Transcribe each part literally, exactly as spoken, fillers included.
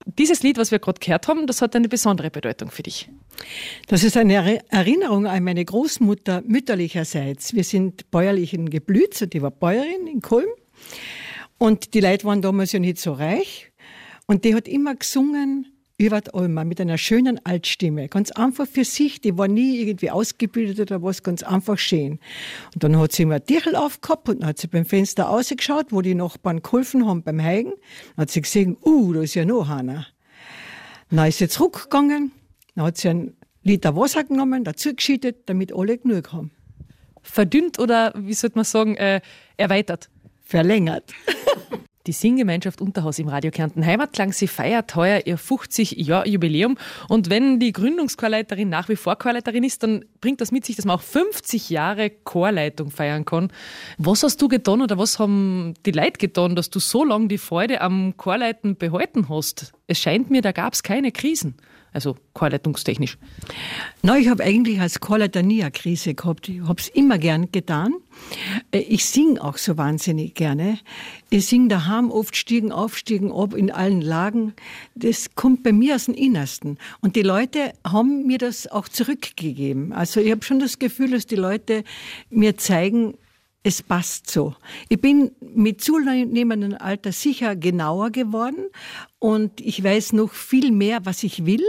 dieses Lied, was wir gerade gehört haben, das hat eine besondere Bedeutung für dich. Das ist eine Erinnerung an meine Großmutter mütterlicherseits. Wir sind bäuerlich in Geblütz und die war Bäuerin in Kulm. Und die Leute waren damals ja nicht so reich. Und die hat immer gesungen über die Alma mit einer schönen Altstimme. Ganz einfach für sich. Die war nie irgendwie ausgebildet oder was, ganz einfach schön. Und dann hat sie immer ein Tierl aufgehabt und dann hat sie beim Fenster rausgeschaut, wo die Nachbarn geholfen haben beim Heigen. Dann hat sie gesehen, uh, da ist ja noch einer. Dann ist sie zurückgegangen, dann hat sie einen Liter Wasser genommen, dazu geschüttet, damit alle genug haben. Verdünnt oder, wie sollte man sagen, äh, erweitert? Verlängert. Die Singgemeinschaft Unterhaus im Radio Kärnten Heimatklang, sie feiert heuer ihr fünfzig Jahr Jubiläum. Und wenn die Gründungschorleiterin nach wie vor Chorleiterin ist, dann bringt das mit sich, dass man auch fünfzig Jahre Chorleitung feiern kann. Was hast du getan oder was haben die Leute getan, dass du so lange die Freude am Chorleiten behalten hast? Es scheint mir, da gab es keine Krisen. Also chorleitungstechnisch. Nein, ich habe eigentlich als Chorleiter nie eine Krise gehabt. Ich habe es immer gern getan. Ich singe auch so wahnsinnig gerne. Ich singe daheim oft Stiegen auf, Stiegen ab in allen Lagen. Das kommt bei mir aus dem Innersten. Und die Leute haben mir das auch zurückgegeben. Also ich habe schon das Gefühl, dass die Leute mir zeigen, es passt so. Ich bin mit zunehmendem Alter sicher genauer geworden und ich weiß noch viel mehr, was ich will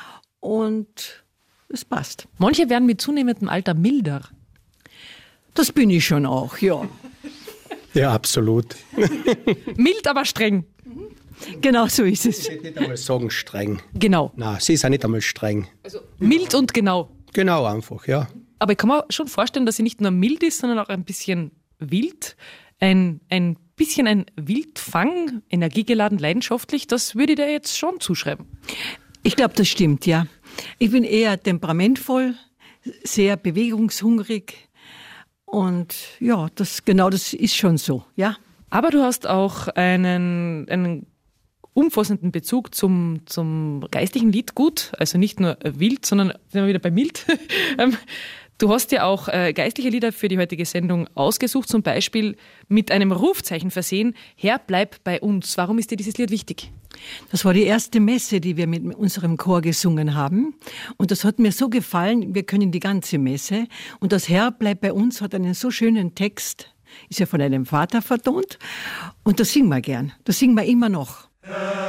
und es passt. Manche werden mit zunehmendem Alter milder. Das bin ich schon auch, ja. Ja, absolut. Mild, aber streng. Genau so ist es. Ich würde nicht einmal sagen streng. Genau. Nein, sie ist auch nicht einmal streng. Also mild und genau. Genau einfach, ja. Aber ich kann mir schon vorstellen, dass sie nicht nur mild ist, sondern auch ein bisschen wild. Ein, ein bisschen ein Wildfang, energiegeladen, leidenschaftlich. Das würde ich dir jetzt schon zuschreiben. Ich glaube, das stimmt, ja. Ich bin eher temperamentvoll, sehr bewegungshungrig. Und ja, das, genau das ist schon so, ja. Aber du hast auch einen, einen umfassenden Bezug zum, zum geistlichen Liedgut. Also nicht nur wild, sondern sind wir wieder bei mild. Du hast ja auch äh, geistliche Lieder für die heutige Sendung ausgesucht, zum Beispiel mit einem Rufzeichen versehen, Herr, bleib bei uns. Warum ist dir dieses Lied wichtig? Das war die erste Messe, die wir mit unserem Chor gesungen haben. Und das hat mir so gefallen, wir können die ganze Messe. Und das Herr, bleib bei uns hat einen so schönen Text, ist ja von einem Vater vertont. Und das singen wir gern, das singen wir immer noch.